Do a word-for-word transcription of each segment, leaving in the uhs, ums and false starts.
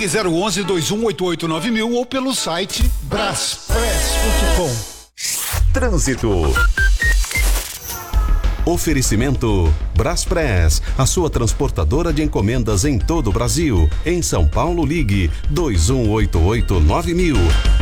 Ligue zero onze, dois um oito oito, nove mil ou pelo site braspress ponto com. Trânsito. Oferecimento Braspress, a sua transportadora de encomendas em todo o Brasil. Em São Paulo, ligue dois um oito oito, nove mil.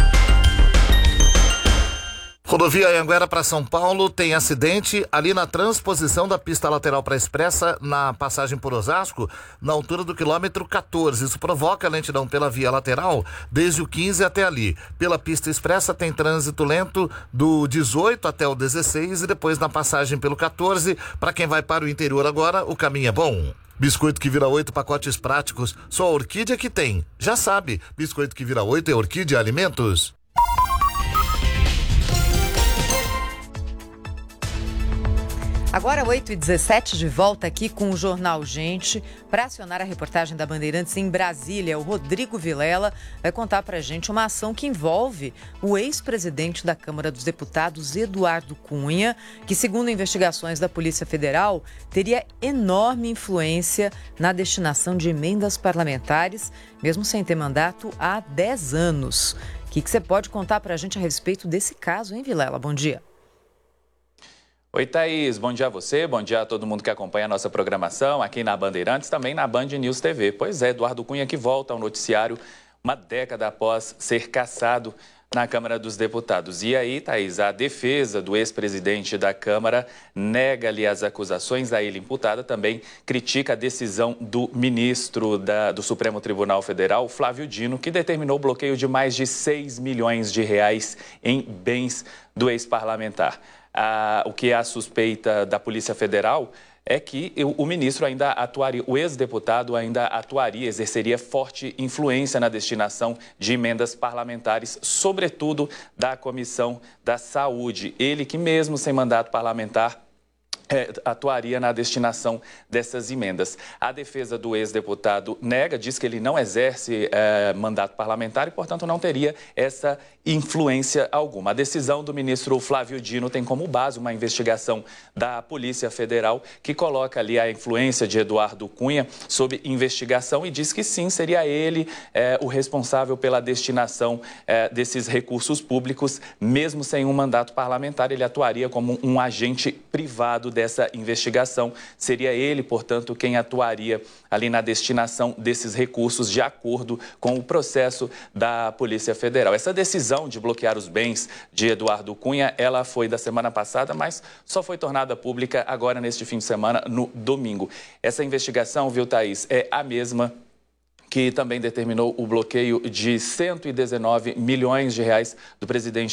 Rodovia Anhanguera para São Paulo tem acidente ali na transposição da pista lateral para a Expressa, na passagem por Osasco, na altura do quilômetro quatorze. Isso provoca lentidão pela via lateral desde o quinze até ali. Pela pista expressa tem trânsito lento do dezoito até o dezesseis e depois na passagem pelo quatorze. Para quem vai para o interior agora, o caminho é bom. Biscoito que vira oito, pacotes práticos, só a Orquídea que tem. Já sabe, biscoito que vira oito é Orquídea Alimentos. Agora oito e dezessete, de volta aqui com o Jornal Gente, para acionar a reportagem da Bandeirantes em Brasília. O Rodrigo Vilela vai contar para a gente uma ação que envolve o ex-presidente da Câmara dos Deputados, Eduardo Cunha, que, segundo investigações da Polícia Federal, teria enorme influência na destinação de emendas parlamentares, mesmo sem ter mandato há dez anos. O que, que você pode contar para a gente a respeito desse caso, hein, Vilela? Bom dia. Oi, Thaís. Bom dia a você, bom dia a todo mundo que acompanha a nossa programação aqui na Bandeirantes, também na Band News T V. Pois é, Eduardo Cunha que volta ao noticiário uma década após ser cassado na Câmara dos Deputados. E aí, Thaís, a defesa do ex-presidente da Câmara nega-lhe as acusações, a ele imputada, também critica a decisão do ministro da, do Supremo Tribunal Federal, Flávio Dino, que determinou o bloqueio de mais de seis milhões de reais em bens do ex-parlamentar. Ah, o que é a suspeita da Polícia Federal é que o ministro ainda atuaria, o ex-deputado ainda atuaria, exerceria forte influência na destinação de emendas parlamentares, sobretudo da Comissão da Saúde. Ele que mesmo sem mandato parlamentar É, atuaria na destinação dessas emendas. A defesa do ex-deputado nega, diz que ele não exerce é, mandato parlamentar e, portanto, não teria essa influência alguma. A decisão do ministro Flávio Dino tem como base uma investigação da Polícia Federal que coloca ali a influência de Eduardo Cunha sob investigação e diz que sim, seria ele é, o responsável pela destinação é, desses recursos públicos, mesmo sem um mandato parlamentar, ele atuaria como um agente privado dessa investigação. Seria ele, portanto, quem atuaria ali na destinação desses recursos de acordo com o processo da Polícia Federal. Essa decisão de bloquear os bens de Eduardo Cunha, ela foi da semana passada, mas só foi tornada pública agora neste fim de semana, no domingo. Essa investigação, viu, Thaís, é a mesma que também determinou o bloqueio de cento e dezenove milhões de reais do presidente